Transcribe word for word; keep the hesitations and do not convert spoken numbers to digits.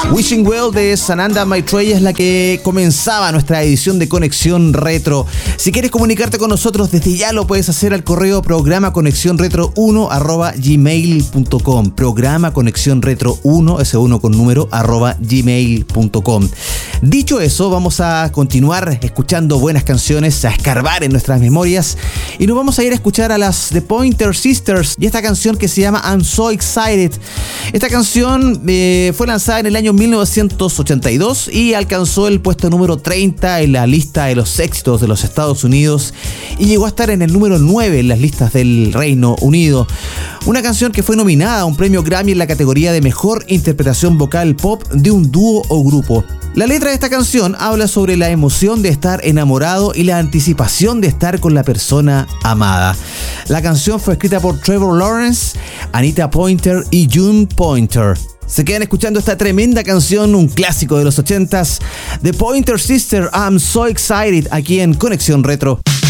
Wishing Well de Sananda Maitreya es la que comenzaba nuestra edición de Conexión Retro. Si quieres comunicarte con nosotros, desde ya lo puedes hacer al correo programa conexión retro uno arroba gmail punto com. Programa conexión retro uno, ese uno con número, arroba gmail punto com. Dicho eso, vamos a continuar escuchando buenas canciones, a escarbar en nuestras memorias, y nos vamos a ir a escuchar a las The Pointer Sisters y esta canción que se llama I'm So Excited. Esta canción eh, fue lanzada en el año mil novecientos ochenta y dos y alcanzó el puesto número treinta en la lista de los éxitos de los Estados Unidos y llegó a estar en el número nueve en las listas del Reino Unido. Una canción que fue nominada a un premio Grammy en la categoría de Mejor Interpretación Vocal Pop de un dúo o grupo. La letra de esta canción habla sobre la emoción de estar enamorado y la anticipación de estar con la persona amada. La canción fue escrita por Trevor Lawrence, Anita Pointer y June Pointer. Se quedan escuchando esta tremenda canción, un clásico de los ochentas, The Pointer Sister, I'm So Excited, aquí en Conexión Retro.